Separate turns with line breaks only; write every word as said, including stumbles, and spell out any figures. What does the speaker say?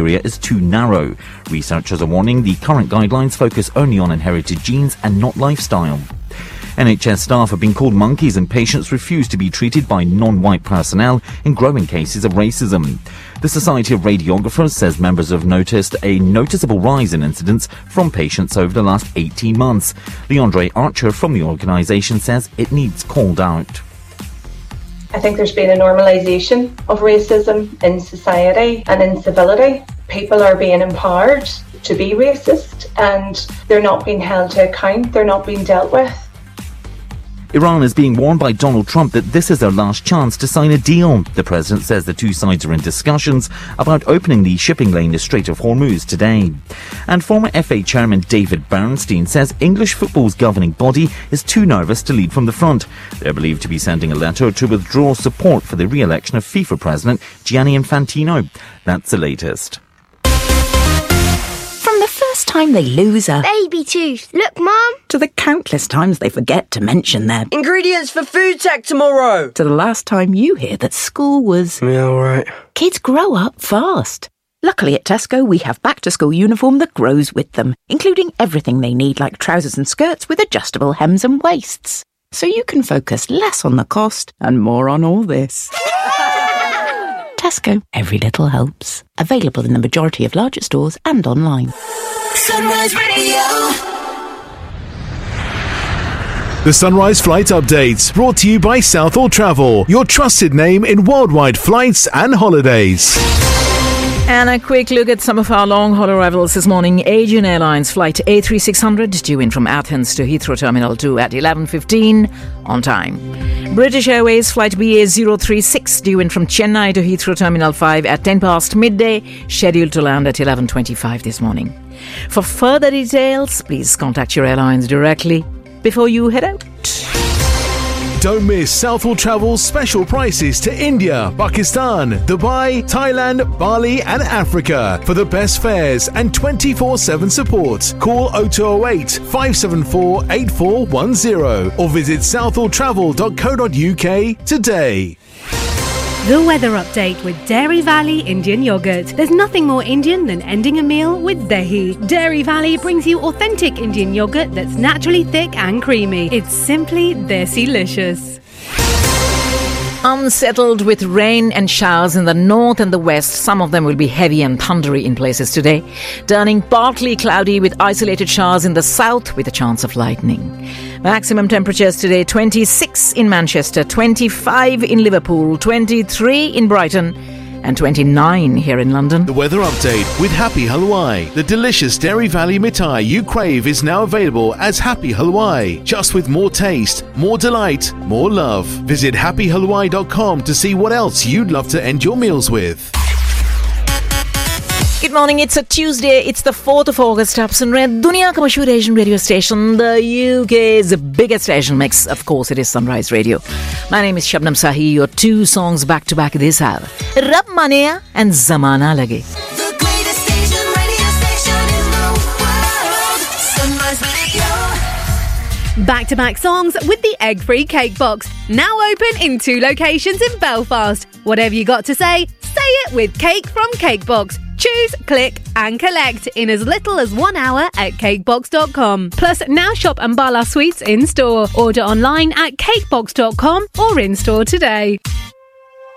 criteria is too narrow. Researchers are warning the current guidelines focus only on inherited genes and not lifestyle. N H S staff have been called monkeys and patients refuse to be treated by non-white personnel in growing cases of racism. The Society of Radiographers says members have noticed a noticeable rise in incidents from patients over the last eighteen months. Leandre Archer from the organisation says it needs called out.
I think there's been a normalisation of racism in society and in civility. People are being empowered to be racist and they're not being held to account, they're not being dealt with.
Iran is being warned by Donald Trump that this is their last chance to sign a deal. The president says the two sides are in discussions about opening the shipping lane to Strait of Hormuz today. And former F A chairman David Bernstein says English football's governing body is too nervous to lead from the front. They're believed to be sending a letter to withdraw support for the re-election of FIFA president Gianni Infantino. That's the latest.
First time they lose a
baby tooth. Look, Mum.
To the countless times they forget to mention their
ingredients for food tech tomorrow.
To the last time you hear that school was...
Yeah, all right.
Kids grow up fast. Luckily at Tesco we have back-to-school uniform that grows with them, including everything they need like trousers and skirts with adjustable hems and waists. So you can focus less on the cost and more on all this. Tesco, every little helps. Available in the majority of larger stores and online.
Sunrise Radio.
The Sunrise Flight Updates, brought to you by Southall Travel, your trusted name in worldwide flights and holidays.
And a quick look at some of our long-haul arrivals this morning. Aegean Airlines flight A three six hundred due in from Athens to Heathrow Terminal two at eleven fifteen on time. British Airways flight B A zero three six due in from Chennai to Heathrow Terminal five at ten past midday, scheduled to land at eleven twenty-five this morning. For further details, please contact your airlines directly before you head out.
Don't miss Southall Travel's special prices to India, Pakistan, Dubai, Thailand, Bali and Africa. For the best fares and twenty-four seven support, call oh two oh eight, five seven four, eight four one oh or visit southall travel dot co dot uk today.
The weather update with Dairy Valley Indian Yogurt. There's nothing more Indian than ending a meal with dahi. Dairy Valley brings you authentic Indian yogurt that's naturally thick and creamy. It's simply desi-licious.
Unsettled with rain and showers in the north and the west. Some of them will be heavy and thundery in places today. Turning partly cloudy with isolated showers in the south with a chance of lightning. Maximum temperatures today, twenty-six in Manchester, twenty-five in Liverpool, twenty-three in Brighton and twenty-nine here in London.
The weather update with Happy Halwai. The delicious Dairy Valley mithai you crave is now available as Happy Halwai. Just with more taste, more delight, more love. Visit happy halwai dot com to see what else you'd love to end your meals with.
Good morning, it's a Tuesday, it's the fourth of August. Up and Red, Dunia ka mashhoor Asian radio station, the U K's biggest Asian mix. Of course, it is Sunrise Radio. My name is Shabnam Sahi, your two songs back to back this hour. Rab Mania and Zamana Lage.
The greatest Asian radio station in the world. Sunrise Radio.
Back-to-back songs with the egg-free cake box. Now open in two locations in Belfast. Whatever you got to say, say it with Cake from Cakebox. Choose, click and collect in as little as one hour at cakebox dot com. Plus, now shop Ambala Sweets in-store. Order online at cakebox dot com or in-store today.